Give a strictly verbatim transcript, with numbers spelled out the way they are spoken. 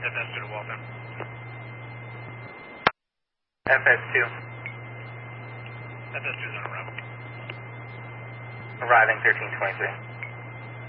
F S two to Waltham. F S two. F S two's on a route. Arriving thirteen twenty-three.